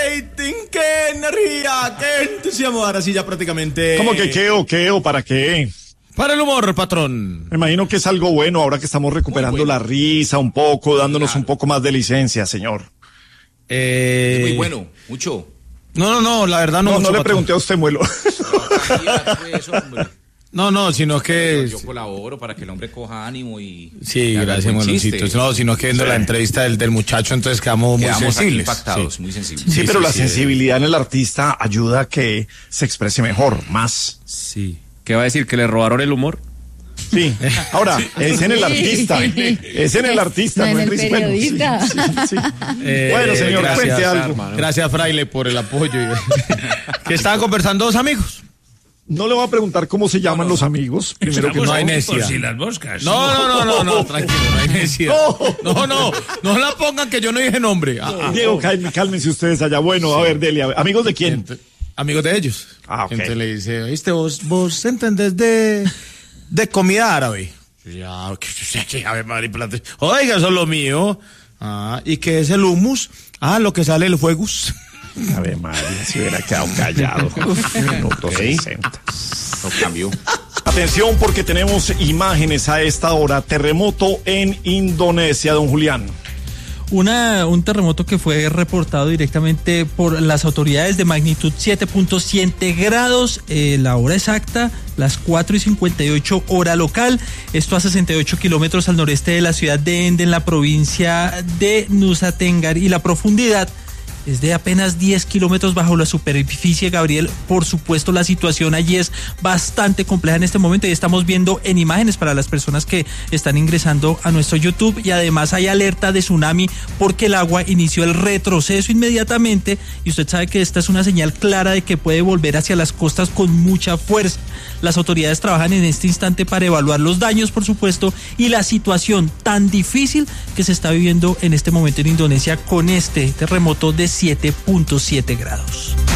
rating, qué energía, qué entusiasmo. Ahora sí ya prácticamente... ¿Cómo que qué o para qué? Para el humor, patrón. Me imagino que es algo bueno ahora que estamos recuperando la risa un poco, dándonos un poco más de licencia, señor. Es muy bueno, mucho. No, la verdad no. No le pregunté a usted, Muelo. No, sino que... Yo colaboro para que el hombre coja ánimo y... Sí, gracias, Mueloncito. No, sino que viendo la entrevista del muchacho, entonces quedamos muy sensibles. Impactados, sí. Muy sensibles. Sí, pero la sensibilidad en el artista ayuda a que se exprese mejor, más. Sí. ¿Qué va a decir? ¿Que le robaron el humor? Sí. Ahora, es en el artista. Es en el artista, no en el periodista. Sí. Bueno, señor, cuente algo. Gracias, Fraile, por el apoyo. Que estaban conversando dos amigos. No le voy a preguntar cómo se llaman los amigos. Primero que no hay necia. Si las moscas. No, tranquilo, no hay necia. No la pongan que yo no dije nombre. Diego, cálmense ustedes allá. Bueno, a ver, Delia, ¿amigos de quién? Amigos de ellos. Ok. Entonces le dice, ¿viste? Vos entendés de comida árabe. Ya, a ver, madre plata. Oiga, eso es lo mío. ¿Y qué es el hummus? Lo que sale el fuegus. A ver, María, si hubiera quedado callado. Minuto 60. Lo cambió. Atención, porque tenemos imágenes a esta hora. Terremoto en Indonesia, don Julián. Un terremoto que fue reportado directamente por las autoridades de magnitud 7.7 grados, la hora exacta, las 4:58 hora local, esto a 68 kilómetros al noreste de la ciudad de Ende, en la provincia de Nusa Tenggara, y la profundidad es de apenas 10 kilómetros bajo la superficie, Gabriel. Por supuesto, la situación allí es bastante compleja en este momento y estamos viendo en imágenes para las personas que están ingresando a nuestro YouTube, y además hay alerta de tsunami porque el agua inició el retroceso inmediatamente, y usted sabe que esta es una señal clara de que puede volver hacia las costas con mucha fuerza. Las autoridades trabajan en este instante para evaluar los daños, por supuesto, y la situación tan difícil que se está viviendo en este momento en Indonesia con este terremoto de 7.7 grados.